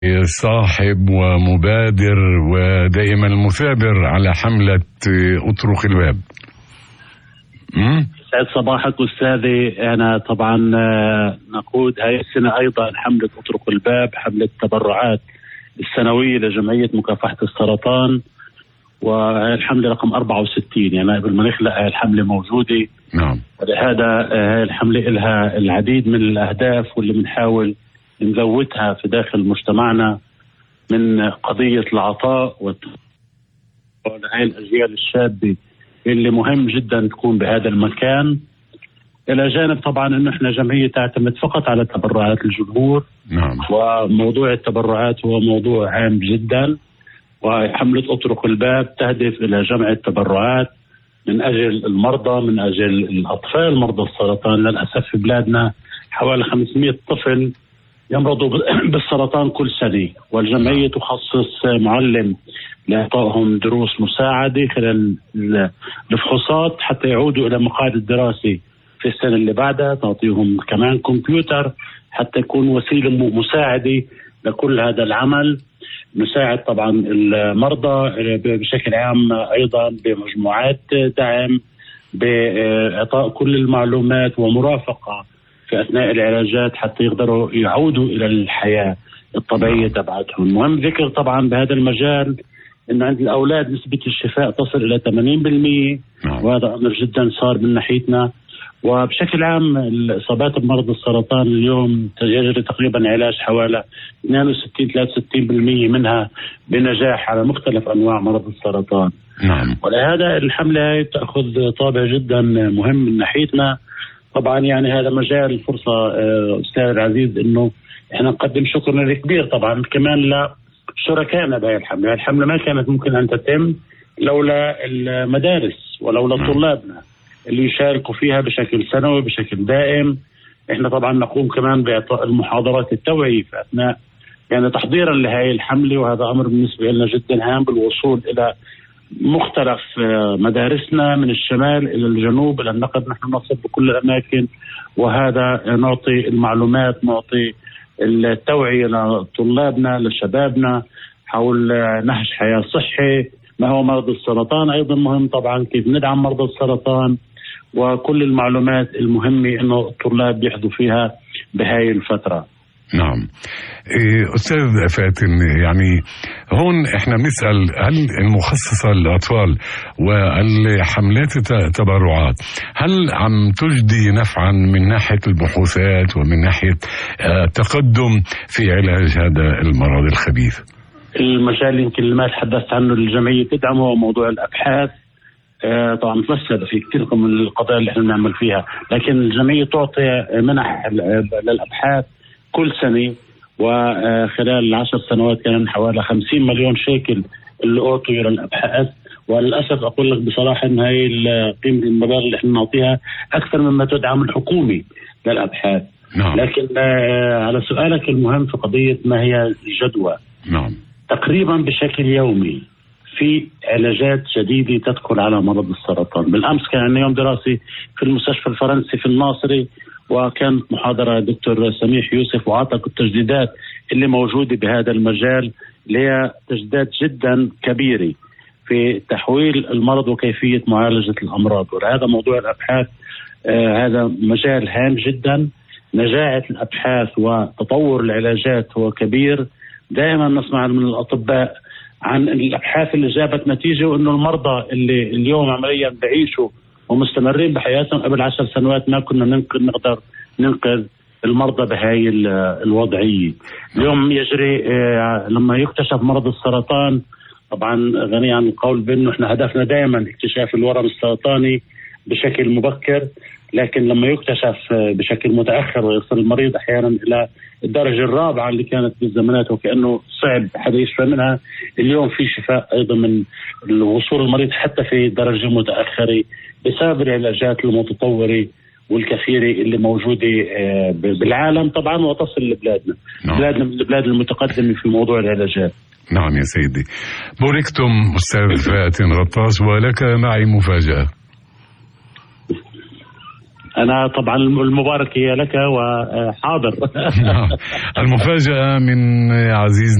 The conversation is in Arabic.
صاحب ومبادر ودائما مثابر على حملة أطرق الباب. سعد صباحك أستاذي. أنا طبعا نقود هاي السنة أيضا حملة أطرق الباب، حملة تبرعات السنوية لجمعية مكافحة السرطان، وهي الحملة رقم 64. يعني قبل ما نخلق هاي الحملة موجودة. نعم. ولهذا هاي الحملة لها العديد من الأهداف واللي بنحاول نزودها في داخل مجتمعنا، من قضية العطاء وهاي الأجيال الشابة اللي مهم جدا تكون بهذا المكان، إلى جانب طبعا إنه إحنا جمعية تعتمد فقط على تبرعات الجمهور. نعم. وموضوع التبرعات هو موضوع هام جدا، وحملة أطرق الباب تهدف إلى جمع التبرعات من أجل المرضى، من أجل الأطفال مرضى السرطان. للأسف في بلادنا حوالي 500 طفل يمرضوا بالسرطان كل سنة، والجمعية تخصص معلم لإعطائهم دروس مساعدة خلال الفحوصات حتى يعودوا إلى مقاعد الدراسة في السنة اللي بعدها. تعطيهم كمان كمبيوتر حتى يكون وسيلة مساعدة لكل هذا العمل. نساعد طبعا المرضى بشكل عام أيضا بمجموعات دعم، بإعطاء كل المعلومات ومرافقة في أثناء العلاجات حتى يقدروا يعودوا إلى الحياة الطبيعية تبعتهم. مهم ذكر طبعا بهذا المجال إن عند الأولاد نسبة الشفاء تصل إلى 80%، وهذا أمر جدا صار من ناحيتنا. وبشكل عام الإصابات بمرض السرطان اليوم يجري تقريبا علاج حوالي 62-63% منها بنجاح على مختلف أنواع مرض السرطان. نعم. ولهذا الحملة تأخذ طابع جدا مهم من ناحيتنا. طبعا يعني هذا مجال فرصة أستاذ العزيز إنه إحنا نقدم شكرنا الكبير طبعا كمان لشركائنا بهذه الحملة. الحملة ما كانت ممكن أن تتم لولا المدارس ولولا طلابنا اللي يشاركوا فيها بشكل سنوي بشكل دائم. إحنا طبعا نقوم كمان بإعطاء المحاضرات التوعية في أثناء يعني تحضيرا لهذه الحملة، وهذا أمر بالنسبة لنا جدا هام بالوصول إلى مختلف مدارسنا من الشمال إلى الجنوب إلى النقب. نحن نصل بكل الأماكن، وهذا نعطي المعلومات، نعطي التوعية لطلابنا لشبابنا حول نهج حياة صحي، ما هو مرض السرطان. أيضا مهم طبعا كيف ندعم مرضى السرطان، وكل المعلومات المهمة إنه الطلاب يحظوا فيها بهاي الفترة. نعم. أستاذ فاتن، يعني هون إحنا بنسأل هل المخصصة للأطفال والحملات التبرعات هل عم تجدي نفعا من ناحية البحوثات ومن ناحية تقدم في علاج هذا المرض الخبيث؟ المجال يمكن اللي ما تحدثت عنه الجمعية تدعمه هو موضوع الأبحاث. طبعا متمثل في كثير من القضايا اللي احنا بنعمل فيها، لكن الجمعية تعطي منح للأبحاث كل سنة، وخلال 10 سنوات كان حوالي 50 مليون شيكل اللي أعطوا للأبحاث. وللأسف أقول لك بصراحة أن هاي قيمة المبالغ اللي احنا نعطيها أكثر مما تدعم الحكومة للأبحاث. نعم. لكن على سؤالك المهم في قضية ما هي الجدوى. نعم. تقريبا بشكل يومي في علاجات جديدة تدخل على مرض السرطان. بالأمس كان عندنا يوم دراسي في المستشفى الفرنسي في الناصري، وكانت محاضرة دكتور سميح يوسف، وعطى التجديدات اللي موجودة بهذا المجال اللي هي تجديدات جدا كبيرة في تحويل المرض وكيفية معالجة الأمراض. وهذا موضوع الأبحاث هذا مجال هام جدا. نجاعة الأبحاث وتطور العلاجات هو كبير. دائما نسمع من الأطباء عن الأبحاث اللي جابت نتيجة، وإنه المرضى اللي اليوم عمليا بعيشوا ومستمرين بحياتهم قبل 10 سنوات ما كنا نقدر ننقذ المرضى بهاي الوضعية. اليوم يجري لما يكتشف مرض السرطان، طبعا غني عن القول بأنه احنا هدفنا دائما اكتشاف الورم السرطاني بشكل مبكر، لكن لما يكتشف بشكل متأخر ويصل المريض أحيانا إلى الدرجة الرابعة اللي كانت بالزمانات وكأنه صعب حدا يشفى منها، اليوم في شفاء أيضا من الوصول المريض حتى في درجة متأخرة بسبب العلاجات المتطورة والكثيرة اللي موجودة بالعالم طبعا وتصل لبلادنا. نعم. بلادنا من البلاد المتقدمة في موضوع العلاجات. نعم يا سيدي، بوركتم أستاذ فاتن غطاس، ولك معي مفاجأة. أنا طبعا المبارك هي لك وحاضر. المفاجأة من عزيز